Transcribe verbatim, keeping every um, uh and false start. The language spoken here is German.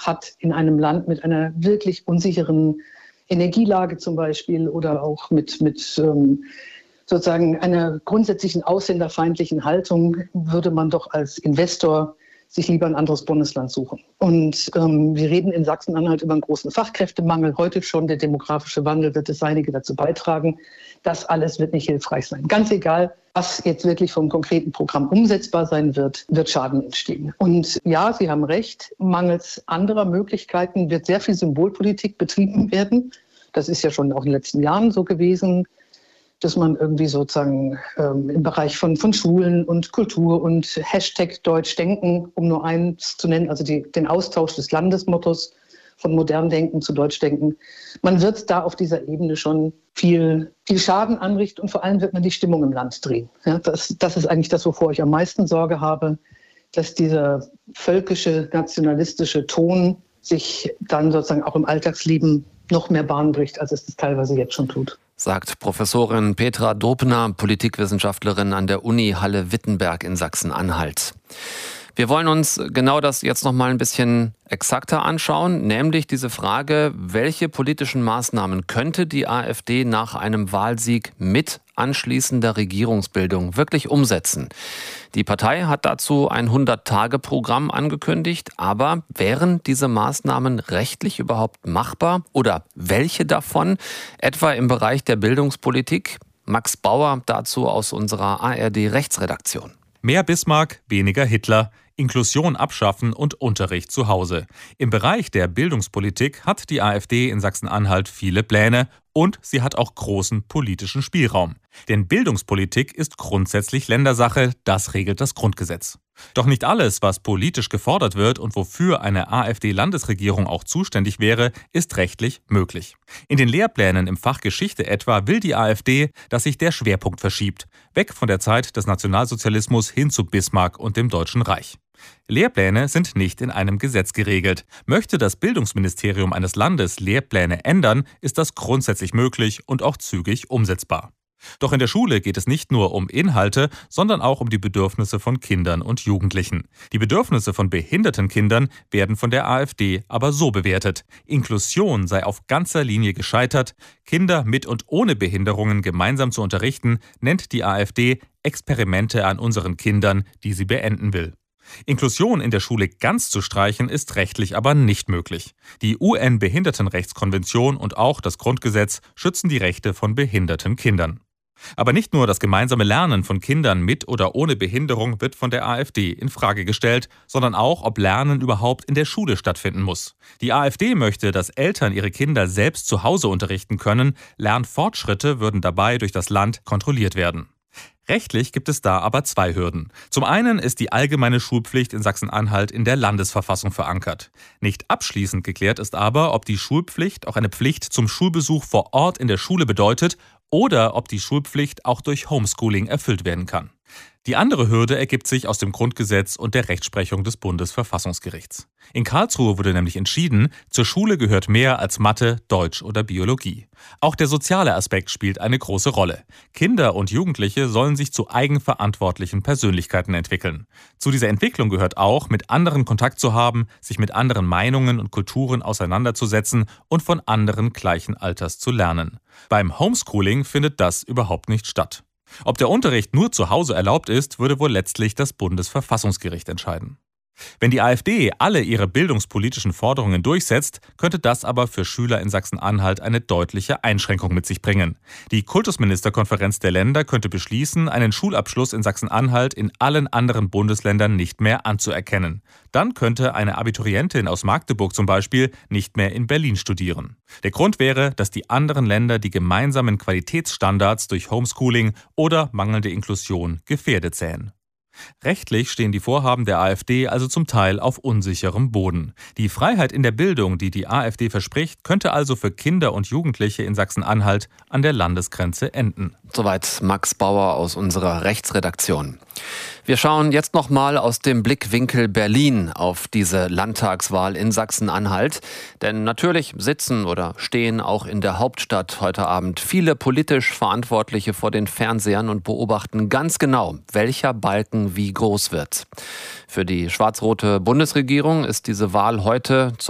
hat in einem Land mit einer wirklich unsicheren Energielage zum Beispiel oder auch mit, mit ähm, sozusagen einer grundsätzlichen ausländerfeindlichen Haltung, würde man doch als Investor sich lieber ein anderes Bundesland suchen. Und ähm, wir reden in Sachsen-Anhalt über einen großen Fachkräftemangel. Heute schon der demografische Wandel wird das Seinige dazu beitragen. Das alles wird nicht hilfreich sein. Ganz egal, was jetzt wirklich vom konkreten Programm umsetzbar sein wird, wird Schaden entstehen. Und ja, Sie haben recht, mangels anderer Möglichkeiten wird sehr viel Symbolpolitik betrieben werden. Das ist ja schon auch in den letzten Jahren so gewesen, dass man irgendwie sozusagen ähm, im Bereich von, von Schulen und Kultur und Hashtag Deutsch denken, um nur eins zu nennen, also die, den Austausch des Landesmottos von modern denken zu Deutsch denken. Man wird da auf dieser Ebene schon viel, viel Schaden anrichten und vor allem wird man die Stimmung im Land drehen. Ja, das, das ist eigentlich das, wovor ich am meisten Sorge habe, dass dieser völkische, nationalistische Ton sich dann sozusagen auch im Alltagsleben noch mehr Bahn bricht, als es das teilweise jetzt schon tut. Sagt Professorin Petra Dobner, Politikwissenschaftlerin an der Uni Halle-Wittenberg in Sachsen-Anhalt. Wir wollen uns genau das jetzt noch mal ein bisschen exakter anschauen, nämlich diese Frage, welche politischen Maßnahmen könnte die AfD nach einem Wahlsieg mit anschließender Regierungsbildung wirklich umsetzen? Die Partei hat dazu ein hundert-Tage-Programm angekündigt, aber wären diese Maßnahmen rechtlich überhaupt machbar? Oder welche davon? Etwa im Bereich der Bildungspolitik? Max Bauer dazu aus unserer A R D-Rechtsredaktion. Mehr Bismarck, weniger Hitler. Inklusion abschaffen und Unterricht zu Hause. Im Bereich der Bildungspolitik hat die AfD in Sachsen-Anhalt viele Pläne und sie hat auch großen politischen Spielraum. Denn Bildungspolitik ist grundsätzlich Ländersache, das regelt das Grundgesetz. Doch nicht alles, was politisch gefordert wird und wofür eine AfD-Landesregierung auch zuständig wäre, ist rechtlich möglich. In den Lehrplänen im Fach Geschichte etwa will die AfD, dass sich der Schwerpunkt verschiebt, weg von der Zeit des Nationalsozialismus hin zu Bismarck und dem Deutschen Reich. Lehrpläne sind nicht in einem Gesetz geregelt. Möchte das Bildungsministerium eines Landes Lehrpläne ändern, ist das grundsätzlich möglich und auch zügig umsetzbar. Doch in der Schule geht es nicht nur um Inhalte, sondern auch um die Bedürfnisse von Kindern und Jugendlichen. Die Bedürfnisse von behinderten Kindern werden von der AfD aber so bewertet: Inklusion sei auf ganzer Linie gescheitert, Kinder mit und ohne Behinderungen gemeinsam zu unterrichten, nennt die AfD Experimente an unseren Kindern, die sie beenden will. Inklusion in der Schule ganz zu streichen, ist rechtlich aber nicht möglich. Die U N-Behindertenrechtskonvention und auch das Grundgesetz schützen die Rechte von behinderten Kindern. Aber nicht nur das gemeinsame Lernen von Kindern mit oder ohne Behinderung wird von der AfD in Frage gestellt, sondern auch, ob Lernen überhaupt in der Schule stattfinden muss. Die AfD möchte, dass Eltern ihre Kinder selbst zu Hause unterrichten können. Lernfortschritte würden dabei durch das Land kontrolliert werden. Rechtlich gibt es da aber zwei Hürden. Zum einen ist die allgemeine Schulpflicht in Sachsen-Anhalt in der Landesverfassung verankert. Nicht abschließend geklärt ist aber, ob die Schulpflicht auch eine Pflicht zum Schulbesuch vor Ort in der Schule bedeutet oder ob die Schulpflicht auch durch Homeschooling erfüllt werden kann. Die andere Hürde ergibt sich aus dem Grundgesetz und der Rechtsprechung des Bundesverfassungsgerichts. In Karlsruhe wurde nämlich entschieden, zur Schule gehört mehr als Mathe, Deutsch oder Biologie. Auch der soziale Aspekt spielt eine große Rolle. Kinder und Jugendliche sollen sich zu eigenverantwortlichen Persönlichkeiten entwickeln. Zu dieser Entwicklung gehört auch, mit anderen Kontakt zu haben, sich mit anderen Meinungen und Kulturen auseinanderzusetzen und von anderen gleichen Alters zu lernen. Beim Homeschooling findet das überhaupt nicht statt. Ob der Unterricht nur zu Hause erlaubt ist, würde wohl letztlich das Bundesverfassungsgericht entscheiden. Wenn die AfD alle ihre bildungspolitischen Forderungen durchsetzt, könnte das aber für Schüler in Sachsen-Anhalt eine deutliche Einschränkung mit sich bringen. Die Kultusministerkonferenz der Länder könnte beschließen, einen Schulabschluss in Sachsen-Anhalt in allen anderen Bundesländern nicht mehr anzuerkennen. Dann könnte eine Abiturientin aus Magdeburg zum Beispiel nicht mehr in Berlin studieren. Der Grund wäre, dass die anderen Länder die gemeinsamen Qualitätsstandards durch Homeschooling oder mangelnde Inklusion gefährdet sähen. Rechtlich stehen die Vorhaben der AfD also zum Teil auf unsicherem Boden. Die Freiheit in der Bildung, die die AfD verspricht, könnte also für Kinder und Jugendliche in Sachsen-Anhalt an der Landesgrenze enden. Soweit Max Bauer aus unserer Rechtsredaktion. Wir schauen jetzt noch mal aus dem Blickwinkel Berlin auf diese Landtagswahl in Sachsen-Anhalt. Denn natürlich sitzen oder stehen auch in der Hauptstadt heute Abend viele politisch Verantwortliche vor den Fernsehern und beobachten ganz genau, welcher Balken wie groß wird. Für die schwarz-rote Bundesregierung ist diese Wahl heute